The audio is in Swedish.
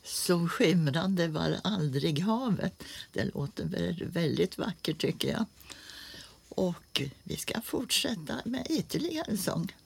Så skimrande var aldrig havet. Det låter väldigt vackert tycker jag. Och vi ska fortsätta med ytterligare en sång.